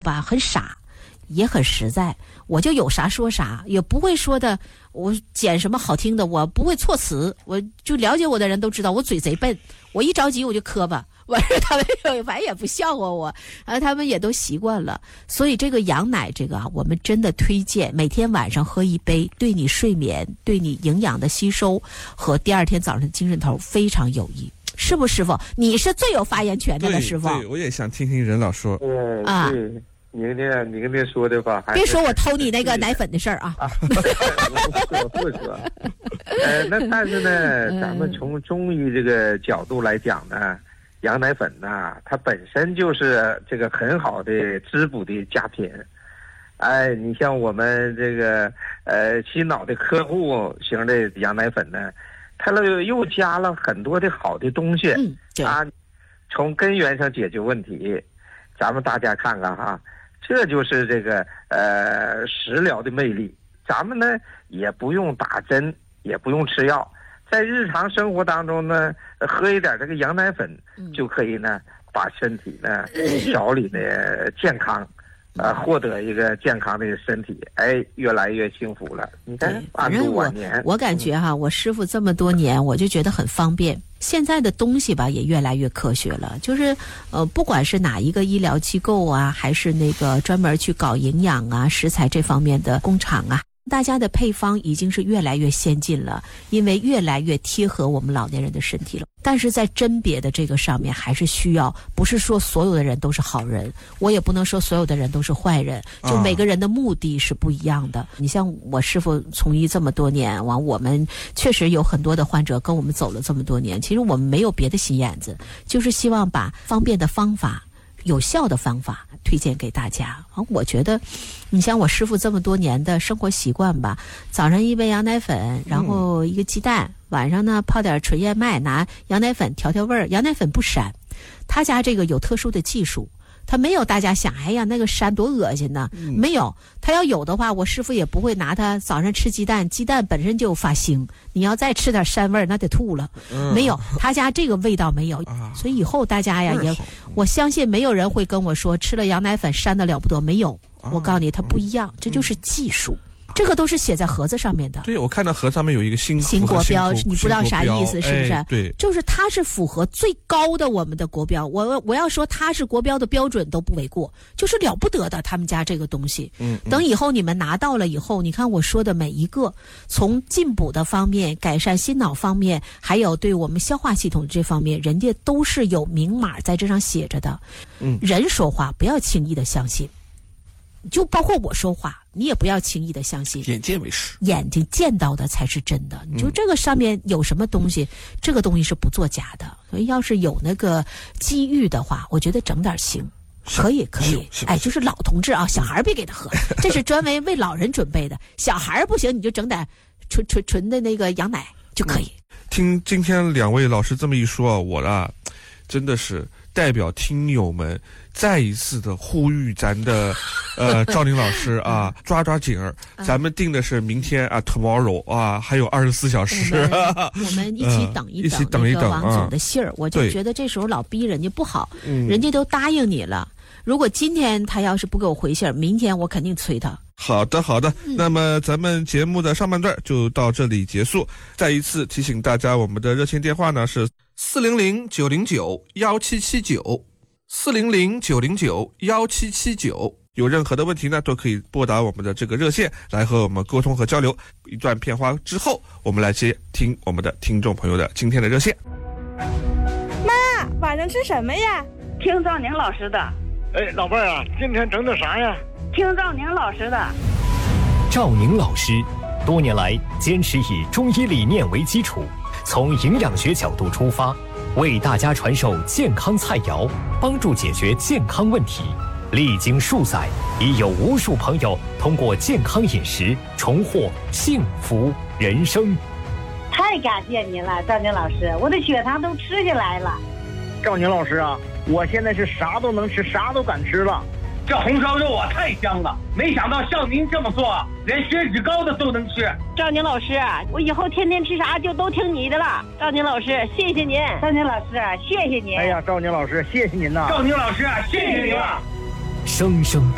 吧很傻，也很实在，我就有啥说啥，也不会说的我捡什么好听的，我不会措辞，我就了解我的人都知道我嘴贼笨，我一着急我就磕巴，完事他们反正也不笑话我，他们也都习惯了。所以这个羊奶这个啊，我们真的推荐每天晚上喝一杯，对你睡眠、对你营养的吸收和第二天早上的精神头非常有益。是不师傅？你是最有发言权的了，师傅。 对，我也想听听任老说。 对，你跟这说的吧， 别说我偷你那个奶粉的事儿啊。 不说。那但是呢，咱们从中医这个角度来讲呢，羊奶粉呢，它本身就是这个很好的滋补的佳品。哎，你像我们这个洗脑的客户型的羊奶粉呢，它又加了很多的好的东西，啊，从根源上解决问题。咱们大家看看哈，这就是这个食疗的魅力。咱们呢也不用打针，也不用吃药，在日常生活当中呢，喝一点这个羊奶粉，就可以呢把身体呢调理的健康。获得一个健康的身体，哎，越来越幸福了。你看， 反正我感觉哈，我师傅这么多年，我就觉得很方便。现在的东西吧，也越来越科学了。就是不管是哪一个医疗机构啊，还是那个专门去搞营养啊、食材这方面的工厂啊，大家的配方已经是越来越先进了，因为越来越贴合我们老年人的身体了。但是在甄别的这个上面，还是需要，不是说所有的人都是好人，我也不能说所有的人都是坏人，就每个人的目的是不一样的。你像我师傅从医这么多年，我们确实有很多的患者跟我们走了这么多年，其实我们没有别的心眼子，就是希望把方便的方法、有效的方法推荐给大家。我觉得你像我师傅这么多年的生活习惯吧，早上一杯羊奶粉，然后一个鸡蛋，晚上呢泡点纯燕麦，拿羊奶粉调味儿。羊奶粉不膻，他家这个有特殊的技术，他没有大家想哎呀那个膻多恶心呢，没有。他要有的话，我师傅也不会拿他早上吃鸡蛋，鸡蛋本身就发腥，你要再吃点膻味儿那得吐了。没有，他家这个味道没有。所以以后大家呀也，我相信没有人会跟我说吃了羊奶粉膻的了不得，没有。我告诉你，它不一样，这就是技术。这个都是写在盒子上面的。 对，我看到盒子上面有一个新国标，你不知道啥意思是不是？ 哎，对， 就是它是符合最高的我们的国标。我要说它是国标的标准都不为过，就是了不得的他们家这个东西。等以后你们拿到了以后，你看我说的每一个，从进补的方面、改善心脑方面，还有对我们消化系统这方面，人家都是有明码在这上写着的。人说话不要轻易的相信。就包括我说话，你也不要轻易的相信。 眼见为实， 眼睛见到的才是真的。你就这个上面有什么东西，这个东西是不作假的。所以要是有那个机遇的话，我觉得整点行，可以。哎，就是老同志啊，小孩别给他喝，这是专门为老人准备的。小孩不行，你就整点纯的那个羊奶就可以。 听今天两位老师这么一说啊，我啊真的是代表听友们再一次的呼吁咱的赵宁老师啊，抓紧儿，咱们定的是明天啊 tomorrow 啊，还有24小时， 我们一起等一等王总的信儿。我就觉得这时候老逼人家不好，人家都答应你了，如果今天他要是不给我回信儿，明天我肯定催他。 好的，那么咱们节目的上半段就到这里结束。再一次提醒大家，我们的热线电话呢是400-909-1779，400-909-1779，有任何的问题呢都可以拨打我们的这个热线来和我们沟通和交流。一段片花之后，我们来接听我们的听众朋友的今天的热线。 妈，晚上吃什么呀？ 听赵宁老师的。 哎，老伴儿啊，今天整的啥呀？ 听赵宁老师的。 赵宁老师多年来坚持以中医理念为基础，从营养学角度出发，为大家传授健康菜肴，帮助解决健康问题。历经数载，已有无数朋友通过健康饮食重获幸福人生。 太感谢您了，赵宁老师，我的血糖都吃下来了。 赵宁老师啊，我现在是啥都能吃，啥都敢吃了。 这红烧肉啊太香了，没想到像您这么做，连血脂高的都能吃。 赵宁老师，我以后天天吃啥就都听你的了。赵宁老师，谢谢您。赵宁老师，谢谢您。 哎呀，赵宁老师，谢谢您呐。 赵宁老师，谢谢您了。 生生